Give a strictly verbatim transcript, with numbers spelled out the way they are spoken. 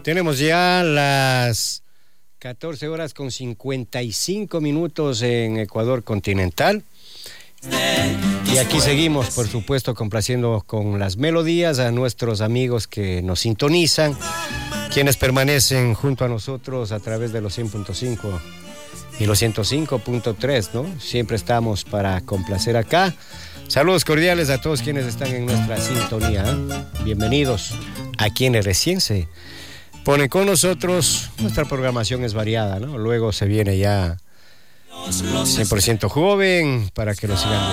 Tenemos ya las catorce horas con cincuenta y cinco minutos en Ecuador continental. Y aquí seguimos, por supuesto, complaciendo con las melodías a nuestros amigos que nos sintonizan, quienes permanecen junto a nosotros a través de los cien punto cinco y los ciento cinco punto tres, ¿no? Siempre estamos para complacer acá. Saludos cordiales a todos quienes están en nuestra sintonía. Bienvenidos a quienes recién se ponen con nosotros. Nuestra programación es variada, ¿no? Luego se viene ya cien por ciento joven para que lo sigan